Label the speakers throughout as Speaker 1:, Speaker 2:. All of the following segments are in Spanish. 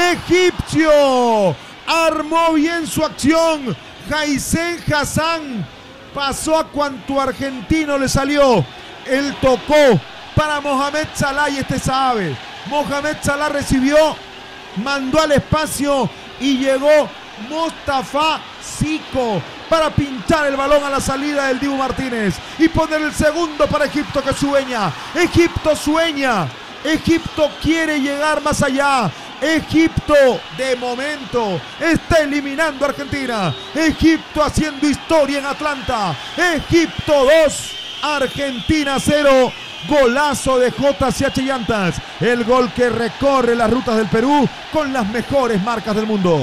Speaker 1: egipcio. Armó bien su acción. Jaisen Hassan pasó a cuanto argentino le salió. Él tocó para Mohamed Salah y este sabe. Mohamed Salah recibió, mandó al espacio y llegó Mostafa Zico para pinchar el balón a la salida del Dibu Martínez y poner el segundo para Egipto, que sueña. Egipto sueña. Egipto quiere llegar más allá. Egipto de momento está eliminando a Argentina. Egipto haciendo historia en Atlanta. Egipto 2, Argentina 0. Golazo de JCH Llantas. El gol que recorre las rutas del Perú con las mejores marcas del mundo.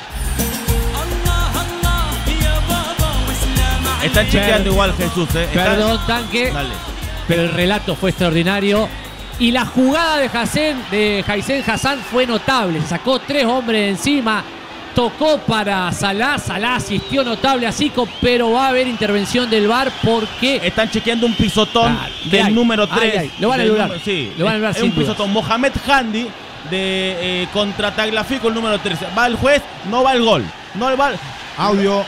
Speaker 2: Están chequeando igual, Jesús.
Speaker 3: Perdón, Tanque.
Speaker 2: Dale.
Speaker 3: Pero el relato fue extraordinario. Y la jugada de Jaisen Hassan fue notable. Sacó 3 hombres de encima. Tocó para Salah. Salah asistió notable a Zico, pero va a haber intervención del VAR porque
Speaker 2: están chequeando un pisotón del número 3.
Speaker 3: Lo van a anular.
Speaker 2: Sí,
Speaker 3: lo van a anular
Speaker 2: es
Speaker 3: sin
Speaker 2: un pisotón. Mohamed Handi de contra Tagliafico, el número 3. Va el juez, no va el gol. No va el...
Speaker 1: Audio.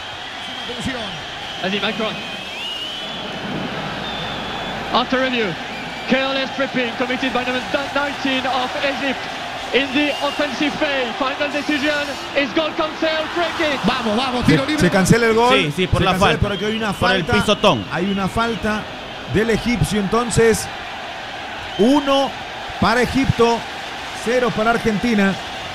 Speaker 4: After review, careless tripping committed by number 19 of Egypt in the offensive phase. Final decision is goal cancel, free kick.
Speaker 1: Vamos, tiro libre. Se cancela el gol.
Speaker 2: Sí, por la falta.
Speaker 1: Porque hay una
Speaker 2: por
Speaker 1: falta.
Speaker 2: El pisotón.
Speaker 1: Hay una falta del egipcio, entonces 1 para Egipto, 0 para Argentina.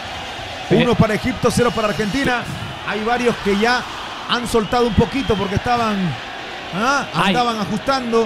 Speaker 1: 1 para Egipto, 0 para Argentina. Hay varios que ya han soltado un poquito porque andaban ajustando.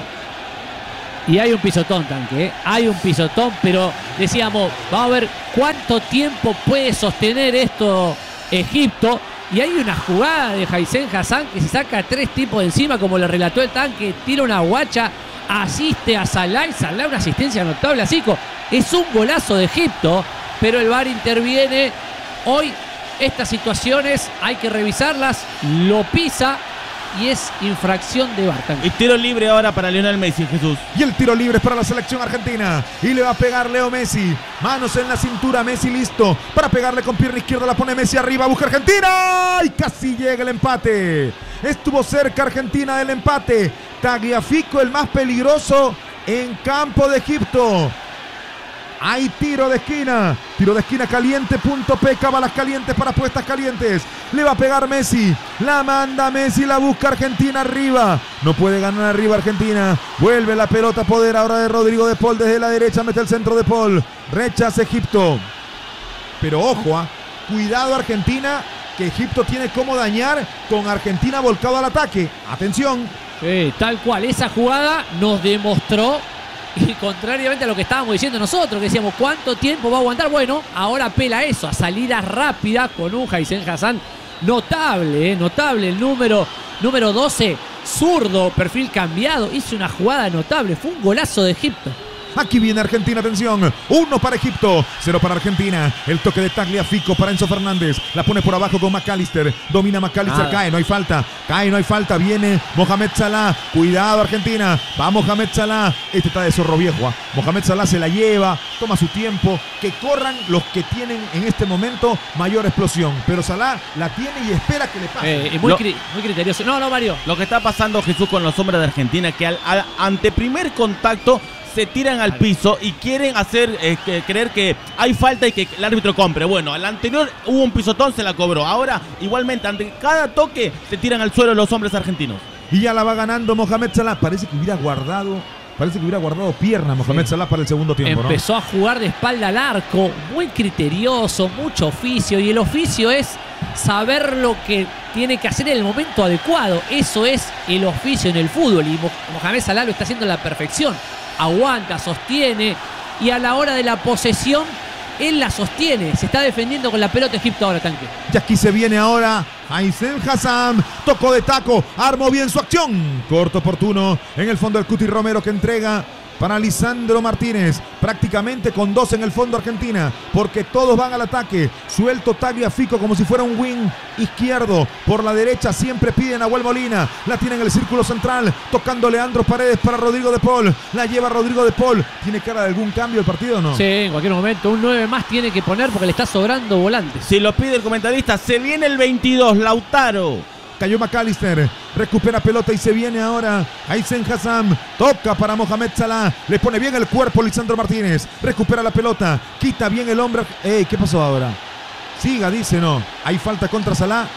Speaker 3: Y hay un pisotón, Tanque, ¿eh? Hay un pisotón, pero decíamos, vamos a ver cuánto tiempo puede sostener esto Egipto. Y hay una jugada de Jaisen Hassan que se saca 3 tipos de encima, como le relató el Tanque, tira una guacha, asiste a Salah y Salah una asistencia notable a Zico. Es un golazo de Egipto, pero el VAR interviene. Hoy estas situaciones hay que revisarlas, lo pisa y es infracción de VAR.
Speaker 2: Y tiro libre ahora para Lionel Messi, Jesús.
Speaker 1: Y el tiro libre es para la selección argentina. Y le va a pegar Leo Messi. Manos en la cintura, Messi listo para pegarle con pierna izquierda. La pone Messi arriba, busca Argentina. Y casi llega el empate. Estuvo cerca Argentina del empate. Tagliafico, el más peligroso en campo de Egipto. Hay tiro de esquina caliente.p, cábalas calientes para apuestas calientes. Le va a pegar Messi, la manda Messi, la busca Argentina arriba. No puede ganar arriba Argentina. Vuelve la pelota a poder ahora de Rodrigo de Paul desde la derecha, mete el centro de Paul. Rechaza Egipto. Pero ojo, cuidado Argentina, que Egipto tiene cómo dañar con Argentina volcado al ataque. Atención.
Speaker 3: Tal cual, esa jugada nos demostró. Y contrariamente a lo que estábamos diciendo nosotros, que decíamos, ¿cuánto tiempo va a aguantar? Bueno, ahora apela a eso, a salida rápida con un Jaisen Hassan notable, notable. El número 12, zurdo, perfil cambiado, hizo una jugada notable. Fue un golazo de Egipto.
Speaker 1: Aquí viene Argentina, atención. 1 para Egipto, 0 para Argentina. El toque de Tagliafico para Enzo Fernández. La pone por abajo con McAllister. Domina McAllister, cae, no hay falta. Viene Mohamed Salah. Cuidado Argentina. Va Mohamed Salah. Este está de zorro viejo. Mohamed Salah se la lleva, toma su tiempo. Que corran los que tienen en este momento mayor explosión. Pero Salah la tiene y espera que le pase.
Speaker 3: Muy criterioso. No, Mario.
Speaker 2: Lo que está pasando, Jesús, con los hombres de Argentina, que ante primer contacto se tiran al piso y quieren hacer creer que hay falta y que el árbitro compre. Bueno, al anterior hubo un pisotón, se la cobró. Ahora, igualmente, ante cada toque se tiran al suelo los hombres argentinos.
Speaker 1: Y ya la va ganando Mohamed Salah. Parece que hubiera guardado pierna Mohamed Salah para el segundo tiempo.
Speaker 3: Empezó a jugar de espalda al arco, muy criterioso, mucho oficio. Y el oficio es saber lo que tiene que hacer en el momento adecuado. Eso es el oficio en el fútbol. Y Mohamed Salah lo está haciendo a la perfección. Aguanta, sostiene, y a la hora de la posesión él la sostiene, se está defendiendo con la pelota Egipto ahora, Tanque.
Speaker 1: Y aquí se viene ahora Jaisen Hassan, tocó de taco, armó bien su acción, corto oportuno en el fondo el Cuti Romero, que entrega para Lisandro Martínez, prácticamente con 2 en el fondo Argentina, porque todos van al ataque. Suelto Tagliafico como si fuera un wing izquierdo. Por la derecha siempre piden a Nahuel Molina. La tiene en el círculo central, tocando Leandro Paredes para Rodrigo de Paul. La lleva Rodrigo de Paul. ¿Tiene cara de algún cambio el partido o no?
Speaker 3: Sí, en cualquier momento un 9 más tiene que poner porque le está sobrando volantes.
Speaker 2: Si lo pide el comentarista, se viene el 22, Lautaro.
Speaker 1: Cayó McAllister, recupera pelota y se viene ahora Haizen Hassam, toca para Mohamed Salah, le pone bien el cuerpo Lisandro Martínez, recupera la pelota, quita bien el hombro. ¿Qué pasó ahora? Siga, dice, no, hay falta contra Salah.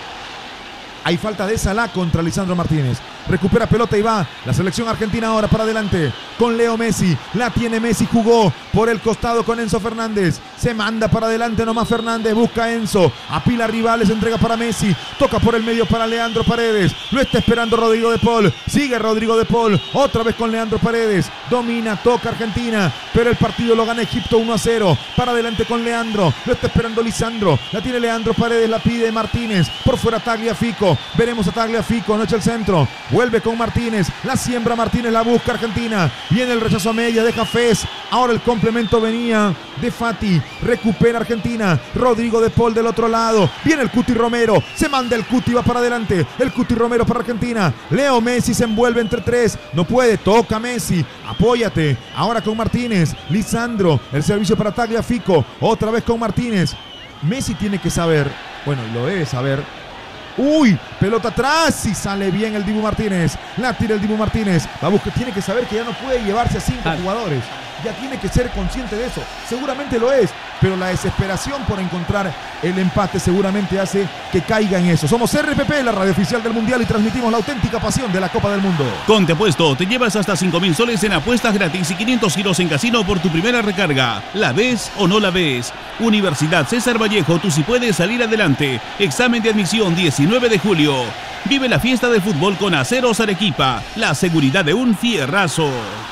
Speaker 1: Hay falta de Salah contra Lisandro Martínez. Recupera pelota y va la selección argentina ahora para adelante con Leo Messi. La tiene Messi, jugó por el costado con Enzo Fernández. Se manda para adelante nomás Fernández, busca a Enzo. Apila rivales, entrega para Messi. Toca por el medio para Leandro Paredes. Lo está esperando Rodrigo de Paul. Sigue Rodrigo de Paul. Otra vez con Leandro Paredes. Domina, toca Argentina. Pero el partido lo gana Egipto 1-0. Para adelante con Leandro. Lo está esperando Lisandro. La tiene Leandro Paredes, la pide Martínez. Por fuera Tagliafico. Veremos a Tagliafico, no echa el centro. Vuelve con Martínez, la siembra Martínez, la busca Argentina. Viene el rechazo a media, deja Fez. Ahora el complemento venía de Fati. Recupera Argentina. Rodrigo de Paul del otro lado. Viene el Cuti Romero. Se manda el Cuti, va para adelante. El Cuti Romero para Argentina. Leo Messi se envuelve entre 3. No puede, toca Messi. Apóyate. Ahora con Martínez. Lisandro. El servicio para Tagliafico. Otra vez con Martínez. Messi tiene que saber, bueno, lo debe saber. Uy, pelota atrás y sale bien el Dibu Martínez. La tira el Dibu Martínez. Va a buscar, tiene que saber que ya no puede llevarse a 5 jugadores. Ya tiene que ser consciente de eso. Seguramente lo es, pero la desesperación por encontrar el empate seguramente hace que caiga en eso. Somos RPP, la radio oficial del Mundial, y transmitimos la auténtica pasión de la Copa del Mundo.
Speaker 5: Con Te Apuesto te llevas hasta 5.000 soles en apuestas gratis y 500 giros en casino por tu primera recarga. ¿La ves o no la ves? Universidad César Vallejo, tú sí puedes salir adelante. Examen de admisión 19 de julio. Vive la fiesta del fútbol con Aceros Arequipa, la seguridad de un fierrazo.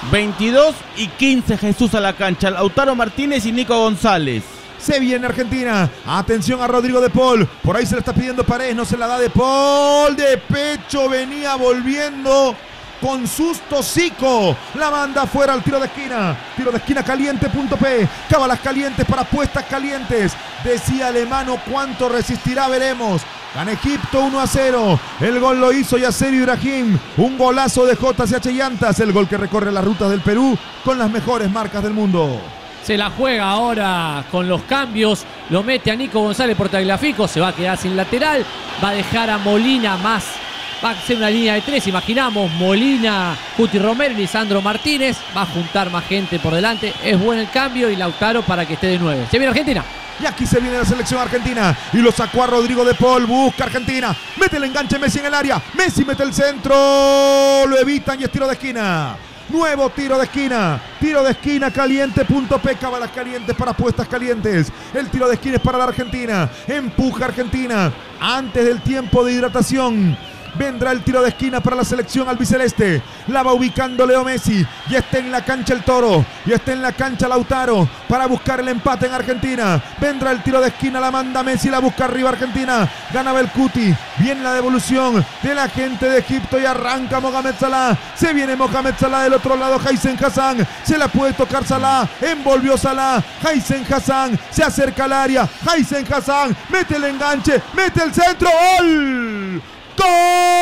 Speaker 2: 22 y 15 Jesús a la cancha, Lautaro Martínez y Nico González.
Speaker 1: Se viene Argentina. Atención a Rodrigo de Paul. Por ahí se le está pidiendo Paredes, no se la da de Paul. De pecho venía volviendo con susto Zico. La manda fuera al tiro de esquina. Tiro de esquina caliente.p. Cábalas calientes para apuestas calientes. Decía Alemano, ¿cuánto resistirá? Veremos. Gana Egipto 1-0. El gol lo hizo Yasser Ibrahim. Un golazo de JCH Llantas. El gol que recorre las rutas del Perú con las mejores marcas del mundo.
Speaker 3: Se la juega ahora con los cambios. Lo mete a Nico González por Tagliafico. Se va a quedar sin lateral. Va a dejar a Molina más. Va a ser una línea de 3. Imaginamos Molina, Cuti Romero y Lisandro Martínez. Va a juntar más gente por delante. Es bueno el cambio y Lautaro para que esté de 9. ¿Se viene Argentina?
Speaker 1: Y aquí se viene la selección argentina. Y lo sacó a Rodrigo de Paul. Busca Argentina. Mete el enganche Messi en el área. Messi mete el centro. Lo evitan y es tiro de esquina. Nuevo tiro de esquina. Tiro de esquina caliente.p. Cábalas calientes para apuestas calientes. El tiro de esquina es para la Argentina. Empuja Argentina antes del tiempo de hidratación. Vendrá el tiro de esquina para la selección albiceleste. La va ubicando Leo Messi. Ya está en la cancha el Toro. Ya está en la cancha Lautaro para buscar el empate en Argentina. Vendrá el tiro de esquina, la manda Messi, la busca arriba Argentina. Ganaba el Cuti. Viene la devolución de la gente de Egipto y arranca Mohamed Salah. Se viene Mohamed Salah del otro lado. Haizen Hassam. Se la puede tocar Salah. Envolvió Salah. Haizen Hassam. Se acerca al área. Haizen Hassam. Mete el enganche. Mete el centro. ¡Gol! ¡Gol!